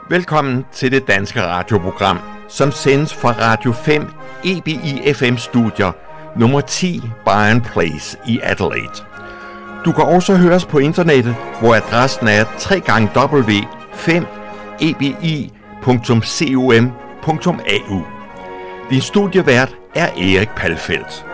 Velkommen til det danske radioprogram, som sendes fra Radio 5 EBI-FM Studier nummer 10 Byron Place i Adelaide. Du kan også høres på internettet, hvor adressen er www.5ebi.com.au. Din studievært er Erik Palfeldt.